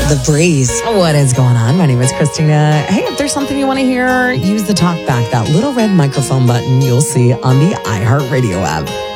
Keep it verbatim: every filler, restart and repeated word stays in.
The Breeze. What is going on? My name is Christina. Hey, if there's something you want to hear, use the talk back, that little red microphone button you'll see on the iHeartRadio app.